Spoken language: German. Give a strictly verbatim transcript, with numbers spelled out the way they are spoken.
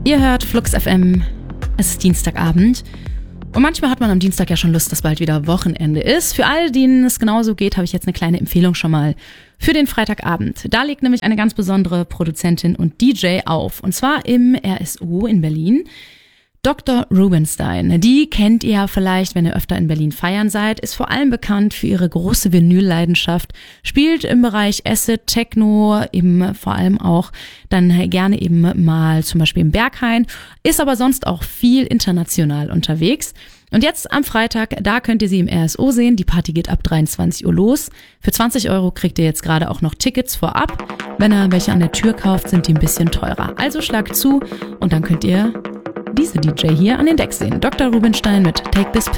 Ihr hört Flux F M, es ist Dienstagabend und manchmal hat man am Dienstag ja schon Lust, dass bald wieder Wochenende ist. Für all denen es genauso geht, habe ich jetzt eine kleine Empfehlung schon mal für den Freitagabend. Da legt nämlich eine ganz besondere Produzentin und D J auf, und zwar im R S U in Berlin. Doktor Rubinstein, die kennt ihr ja vielleicht, wenn ihr öfter in Berlin feiern seid, ist vor allem bekannt für ihre große Vinylleidenschaft, spielt im Bereich Acid, Techno, eben vor allem auch dann gerne eben mal zum Beispiel im Berghain, ist aber sonst auch viel international unterwegs. Und jetzt am Freitag, da könnt ihr sie im R S O sehen, die Party geht ab dreiundzwanzig Uhr los. Für zwanzig Euro kriegt ihr jetzt gerade auch noch Tickets vorab. Wenn ihr welche an der Tür kauft, sind die ein bisschen teurer. Also schlagt zu und dann könnt ihr diese D J hier an den Decks sehen. Doktor Rubinstein mit Take This Pill.